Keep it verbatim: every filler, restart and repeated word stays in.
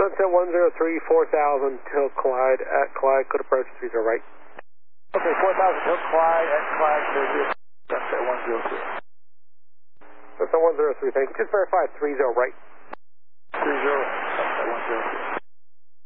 Sunset one zero three, four thousand till Clyde at Clyde, could approach three zero right. Okay, four thousand till Clyde at Clyde, Sunset one zero three. Sunset one zero three, thank you. Just verify three zero right. three zero, Sunset one zero three.